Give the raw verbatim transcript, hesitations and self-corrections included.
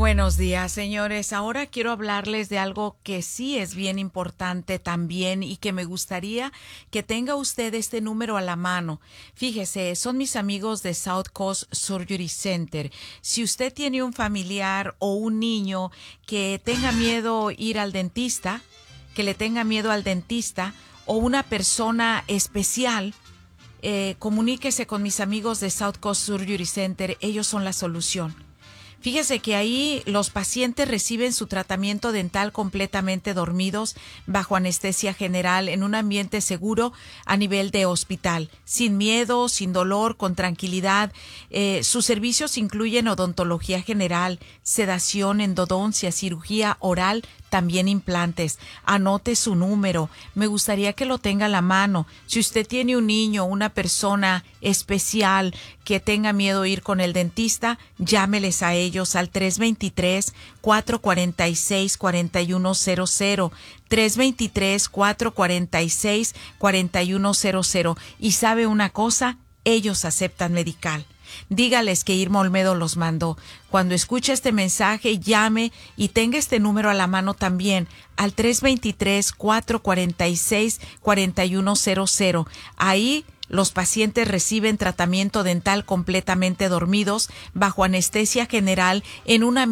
Buenos días, señores. Ahora quiero hablarles de algo que sí es bien importante también y que me gustaría que tenga usted este número a la mano. Fíjese, son mis amigos de South Coast Surgery Center. Si usted tiene un familiar o un niño que tenga miedo ir al dentista, que le tenga miedo al dentista, o una persona especial, eh, comuníquese con mis amigos de South Coast Surgery Center. Ellos son la solución. Fíjese que ahí los pacientes reciben su tratamiento dental completamente dormidos, bajo anestesia general, en un ambiente seguro a nivel de hospital, sin miedo, sin dolor, con tranquilidad. Eh, sus servicios incluyen odontología general, sedación, endodoncia, cirugía oral, también implantes. Anote su número. Me gustaría que lo tenga a la mano. Si usted tiene un niño, una persona especial que tenga miedo a ir con el dentista, llámeles a ellos al tres dos tres, cuatro cuatro seis, cuatro uno cero cero. tres dos tres, cuatro cuatro seis, cuatro uno cero cero. Y sabe una cosa, ellos aceptan medical. Dígales que Irma Olmedo los mandó. Cuando escuche este mensaje, llame y tenga este número a la mano también, al tres dos tres, cuatro cuatro seis, cuatro uno cero cero. Ahí los pacientes reciben tratamiento dental completamente dormidos, bajo anestesia general, en una